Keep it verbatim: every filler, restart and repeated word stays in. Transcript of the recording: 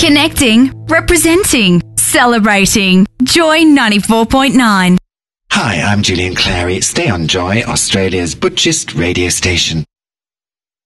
Connecting, representing, celebrating. Joy ninety-four point nine. Hi, I'm Julian Clary. Stay on Joy, Australia's butchest radio station.